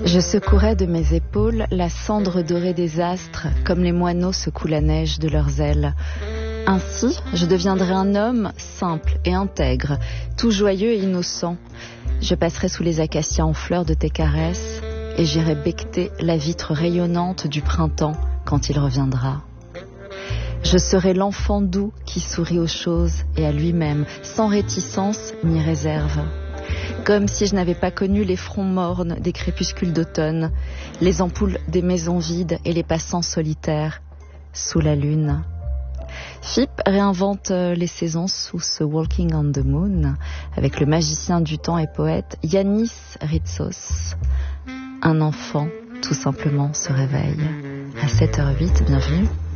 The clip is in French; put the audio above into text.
Je secouerai de mes épaules la cendre dorée des astres, comme les moineaux secouent la neige de leurs ailes. Ainsi, je deviendrai un homme simple et intègre, tout joyeux et innocent. Je passerai sous les acacias en fleurs de tes caresses, et j'irai becqueter la vitre rayonnante du printemps quand il reviendra. Je serai l'enfant doux qui sourit aux choses et à lui-même, sans réticence ni réserve. Comme si je n'avais pas connu les fronts mornes des crépuscules d'automne, les ampoules des maisons vides et les passants solitaires sous la lune. Phipp réinvente les saisons sous ce Walking on the Moon avec le magicien du temps et poète Yanis Ritsos. Un enfant, tout simplement, se réveille. À 7h08, bienvenue.